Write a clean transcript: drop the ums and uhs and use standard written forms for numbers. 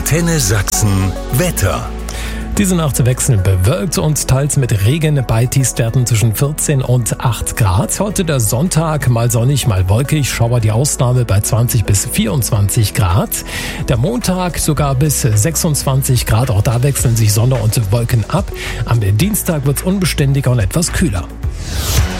Antenne Sachsen Wetter. Diese Nacht wechseln bewölkt und teils mit Regen bei Tiefstwerten zwischen 14 und 8 Grad. Heute der Sonntag, mal sonnig, mal wolkig, Schauer die Ausnahme bei 20 bis 24 Grad. Der Montag sogar bis 26 Grad, auch da wechseln sich Sonne und Wolken ab. Am Dienstag wird es unbeständiger und etwas kühler.